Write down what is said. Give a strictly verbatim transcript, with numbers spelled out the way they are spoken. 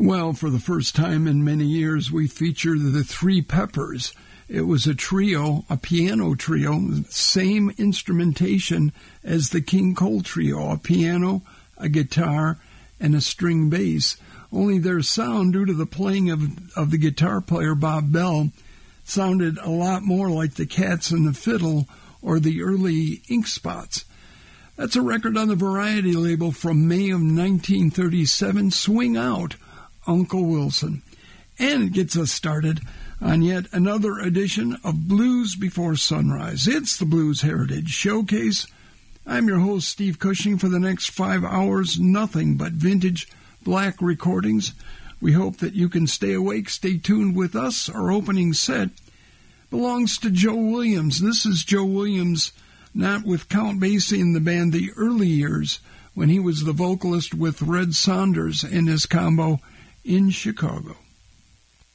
Well, for the first time in many years, we featured the Three Peppers. It was a trio, a piano trio, same instrumentation as the King Cole Trio, a piano, a guitar, and a string bass. Only their sound, due to the playing of, of the guitar player Bob Bell, sounded a lot more like the Cats and the Fiddle or the early Ink Spots. That's a record on the Variety label from May of nineteen thirty-seven, Swing Out, Uncle Wilson. And it gets us started on yet another edition of Blues Before Sunrise. It's the Blues Heritage Showcase. I'm your host, Steve Cushing. For the next five hours, nothing but vintage black recordings. We hope that you can stay awake, stay tuned with us. Our opening set belongs to Joe Williams. This is Joe Williams, not with Count Basie in the band, the early years, when he was the vocalist with Red Saunders and his combo in Chicago.